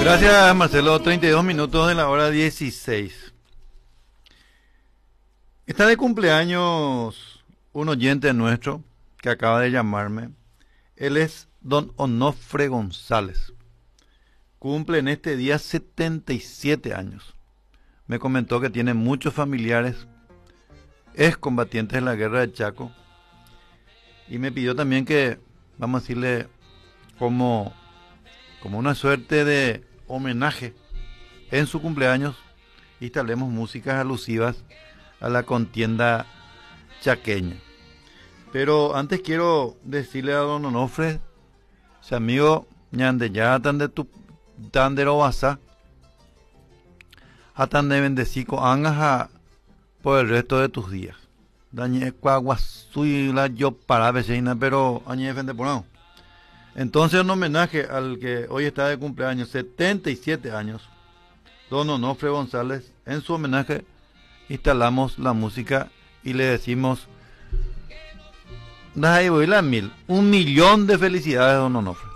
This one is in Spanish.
Gracias, Marcelo. 32 minutos de la hora 16. Está de cumpleaños un oyente nuestro que acaba de llamarme. Él es don Onofre González. Cumple en este día 77 años. Me comentó que tiene muchos familiares, excombatientes de la guerra de Chaco. Y me pidió también que, vamos a decirle, como una suerte de homenaje en su cumpleaños, instalemos músicas alusivas a la contienda chaqueña. Pero antes quiero decirle a don Onofre, ese amigo, ñande ya tan de tu tan de robasa, a tan de bendecico angaja por el resto de tus días. Dañe cuaguasui la yo para vecina, pero añe defende por no. Entonces, en homenaje al que hoy está de cumpleaños, 77 años, don Onofre González, en su homenaje instalamos la música y le decimos, un millón de felicidades, don Onofre.